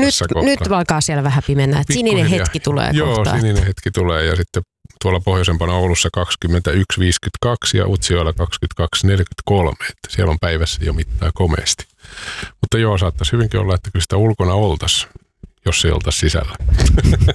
tässä kohtaa. Nyt alkaa siellä vähän pimenää, että sininen hetki tulee kohta. Joo, sininen hetki tulee ja sitten tuolla pohjoisempana Oulussa 21.52 ja Utsjoella 22.43, että siellä on päivässä jo mittaa komeasti. Mutta joo, saattaisi hyvinkin olla, että kyllä sitä ulkona oltaisiin, jos ei oltaisi sisällä.